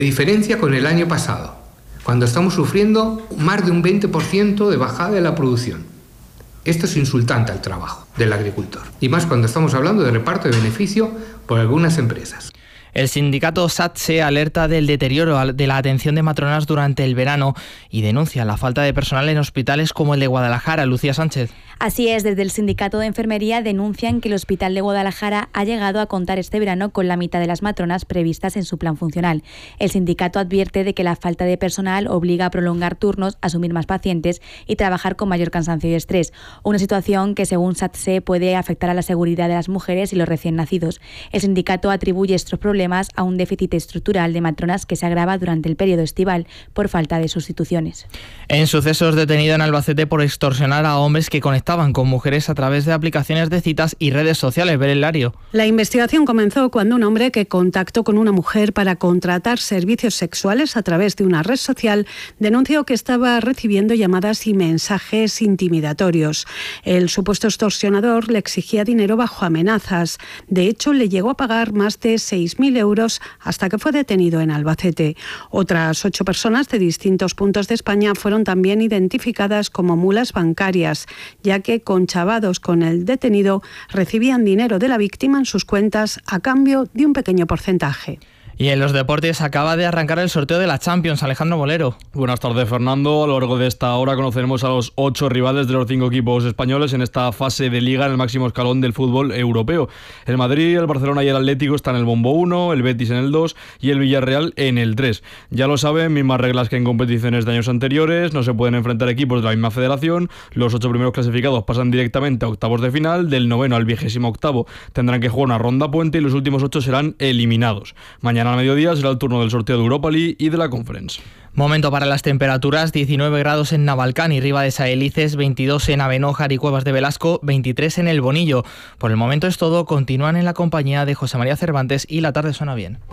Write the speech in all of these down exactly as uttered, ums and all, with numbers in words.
Diferencia con el año pasado, cuando estamos sufriendo más de un veinte por ciento de bajada de la producción. Esto es insultante al trabajo del agricultor, y más cuando estamos hablando de reparto de beneficio por algunas empresas. El sindicato SATSE alerta del deterioro de la atención de matronas durante el verano y denuncia la falta de personal en hospitales como el de Guadalajara. Lucía Sánchez. Así es, desde el sindicato de enfermería denuncian que el Hospital de Guadalajara ha llegado a contar este verano con la mitad de las matronas previstas en su plan funcional. El sindicato advierte de que la falta de personal obliga a prolongar turnos, asumir más pacientes y trabajar con mayor cansancio y estrés. Una situación que, según SATSE, puede afectar a la seguridad de las mujeres y los recién nacidos. El sindicato atribuye estos problemas a un déficit estructural de matronas que se agrava durante el periodo estival por falta de sustituciones. En sucesos, detenido en Albacete por extorsionar a hombres que conectaban con mujeres a través de aplicaciones de citas y redes sociales. Ver el Lario. La investigación comenzó cuando un hombre que contactó con una mujer para contratar servicios sexuales a través de una red social denunció que estaba recibiendo llamadas y mensajes intimidatorios. El supuesto extorsionador le exigía dinero bajo amenazas. De hecho, le llegó a pagar más de seis mil euros hasta que fue detenido en Albacete. Otras ocho personas de distintos puntos de España fueron también identificadas como mulas bancarias, ya que conchavados con el detenido recibían dinero de la víctima en sus cuentas a cambio de un pequeño porcentaje. Y en los deportes acaba de arrancar el sorteo de la Champions. Alejandro Bolero. Buenas tardes, Fernando. A lo largo de esta hora conoceremos a los ocho rivales de los cinco equipos españoles en esta fase de liga en el máximo escalón del fútbol europeo. El Madrid, el Barcelona y el Atlético están en el bombo uno, el Betis en el dos y el Villarreal en el tres. Ya lo saben, mismas reglas que en competiciones de años anteriores, no se pueden enfrentar equipos de la misma federación, los ocho primeros clasificados pasan directamente a octavos de final, del noveno al vigésimo octavo tendrán que jugar una ronda puente y los últimos ocho serán eliminados. Mañana al mediodía será el turno del sorteo de Europa League y de la Conference. Momento para las temperaturas: diecinueve grados en Navalcán y Riba de Saelices, veintidós en Abenójar y Cuevas de Velasco, veintitrés en El Bonillo. Por el momento es todo. Continúan en la compañía de José María Cervantes y La Tarde Suena Bien.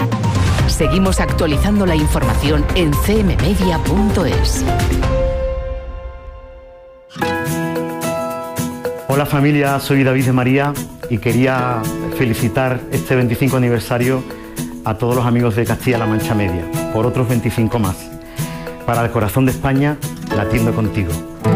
Seguimos actualizando la información en c m media punto es. Hola familia, soy David de María y quería felicitar este veinticinco aniversario a todos los amigos de Castilla-La Mancha Media, por otros veinticinco más. Para el corazón de España, latiendo contigo.